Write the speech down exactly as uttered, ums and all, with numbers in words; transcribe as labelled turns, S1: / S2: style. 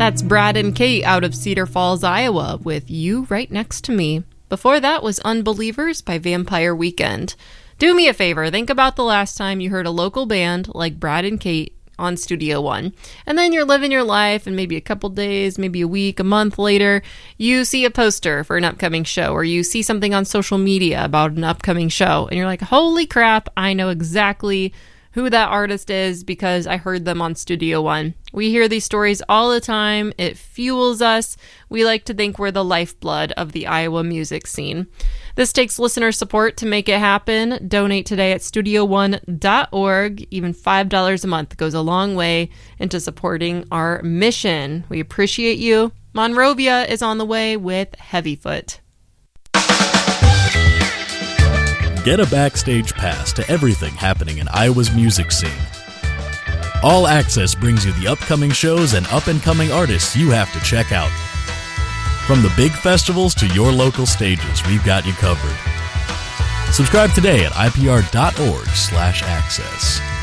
S1: That's Brad and Kate out of Cedar Falls, Iowa, with You Right Next to Me. Before that was Unbelievers by Vampire Weekend. Do me a favor, think about the last time you heard a local band like Brad and Kate on Studio One. And then you're living your life, and maybe a couple days, maybe a week, a month later, you see a poster for an upcoming show, or you see something on social media about an upcoming show, and you're like, holy crap, I know exactly who that artist is because I heard them on Studio One. We hear these stories all the time. It fuels us. We like to think we're the lifeblood of the Iowa music scene. This takes listener support to make it happen. Donate today at studio one dot org. Even five dollars a month goes a long way into supporting our mission. We appreciate you. Monrovia is on the way with Heavyfoot.
S2: Get a backstage pass to everything happening in Iowa's music scene. All Access brings you the upcoming shows and up-and-coming artists you have to check out. From the big festivals to your local stages, we've got you covered. Subscribe today at I P R dot org slash access.